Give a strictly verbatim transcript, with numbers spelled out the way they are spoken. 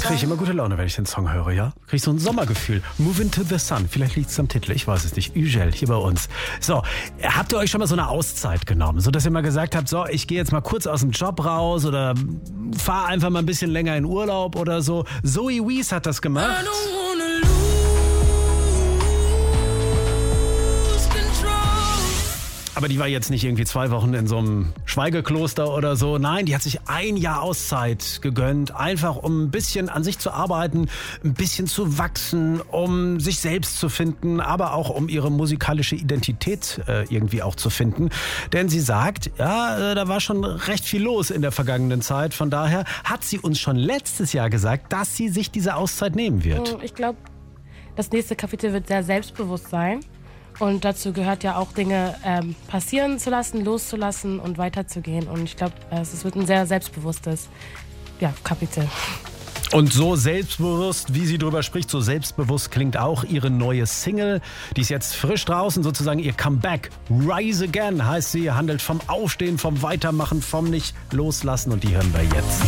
kriege ich immer gute Laune, wenn ich den Song höre, ja? Kriege ich so ein Sommergefühl. Move into the sun. Vielleicht liegt es am Titel, ich weiß es nicht. Ugel, hier bei uns. So, habt ihr euch schon mal so eine Auszeit genommen? So, dass ihr mal gesagt habt, so, ich gehe jetzt mal kurz aus dem Job raus oder fahr einfach mal ein bisschen länger in Urlaub oder so. Zoe Wees hat das gemacht. Aber die war jetzt nicht irgendwie zwei Wochen in so einem Schweigekloster oder so. Nein, die hat sich ein Jahr Auszeit gegönnt, einfach um ein bisschen an sich zu arbeiten, ein bisschen zu wachsen, um sich selbst zu finden, aber auch um ihre musikalische Identität äh, irgendwie auch zu finden. Denn sie sagt, ja, äh, da war schon recht viel los in der vergangenen Zeit. Von daher hat sie uns schon letztes Jahr gesagt, dass sie sich diese Auszeit nehmen wird. Ich glaube, das nächste Kapitel wird sehr selbstbewusst sein. Und dazu gehört ja auch Dinge ähm, passieren zu lassen, loszulassen und weiterzugehen. Und ich glaube, es wird ein sehr selbstbewusstes ja, Kapitel. Und so selbstbewusst, wie sie drüber spricht, so selbstbewusst klingt auch ihre neue Single. Die ist jetzt frisch draußen, sozusagen ihr Comeback. Rise Again heißt sie, handelt vom Aufstehen, vom Weitermachen, vom Nicht-Loslassen. Und die hören wir jetzt.